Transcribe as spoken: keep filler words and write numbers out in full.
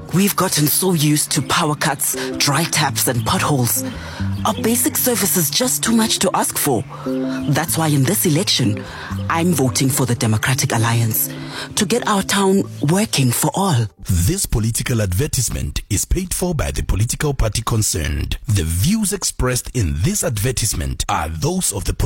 We've gotten so used to power cuts, dry taps and potholes. Are basic services just too much to ask for? That's why in this election, I'm voting for the Democratic Alliance to get our town working for all. This political advertisement is paid for by the political party concerned. The views expressed in this advertisement are those of the